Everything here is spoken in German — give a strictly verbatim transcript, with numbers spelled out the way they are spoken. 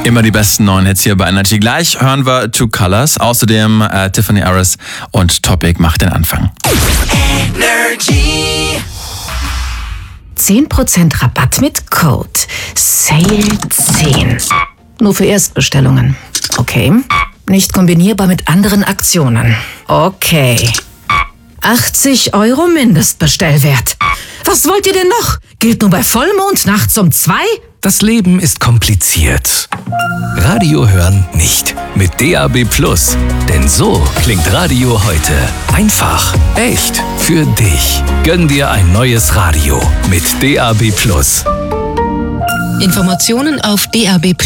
Immer die besten neuen Hits hier bei Energy. Gleich hören wir Two Colors. Außerdem äh, Tiffany Harris und Topic macht den Anfang. Energy. zehn Prozent Rabatt mit Code Sale zehn. Nur für Erstbestellungen. Okay. Nicht kombinierbar mit anderen Aktionen. Okay. achtzig Euro Mindestbestellwert. Was wollt ihr denn noch? Gilt nur bei Vollmond nachts um zwei? Das Leben ist kompliziert. Radio hören nicht. Mit D A B Plus. Denn so klingt Radio heute. Einfach, echt, für dich. Gönn dir ein neues Radio mit D A B Plus. Informationen auf D A B Plus.